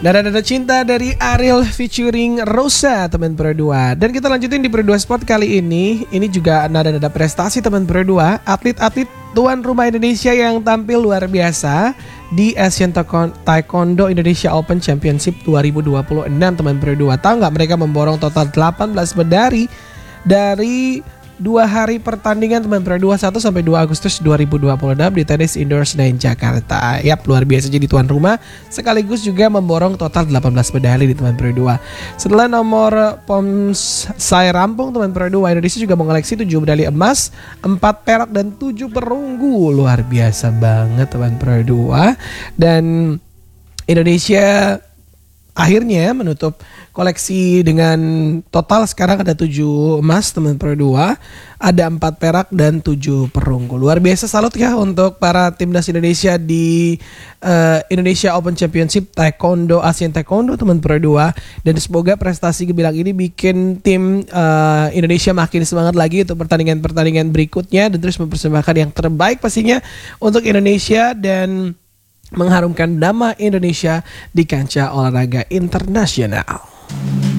Nada-nada cinta dari Ariel featuring Rosa, teman Pro 2. Dan kita lanjutin di Pro 2 Sport kali ini. Ini juga nada-nada prestasi teman Pro 2. Atlet-atlet tuan rumah Indonesia yang tampil luar biasa di Asian Taekwondo Indonesia Open Championship 2026 teman Pro 2. Tahu nggak mereka memborong total 18 medali dari 2 hari pertandingan teman Pro 2 1 sampai 2 Agustus 2026 di Tenis Indoor Senayan Jakarta. Yap, luar biasa jadi tuan rumah sekaligus juga memborong total 18 medali di teman Pro 2. Setelah nomor POMS saya rampung teman Pro 2, Indonesia juga mengoleksi 7 medali emas, 4 perak dan 7 perunggu. Luar biasa banget teman Pro 2. Dan Indonesia akhirnya menutup koleksi dengan total sekarang ada 7 emas teman Pro 2, ada 4 perak dan 7 perunggu. Luar biasa, salut ya untuk para timnas Indonesia di Indonesia Open Championship Taekwondo Asian Taekwondo teman Pro 2. Dan semoga prestasi gemilang ini bikin tim Indonesia makin semangat lagi untuk pertandingan-pertandingan berikutnya dan terus mempersembahkan yang terbaik pastinya untuk Indonesia dan mengharumkan nama Indonesia di kancah olahraga internasional.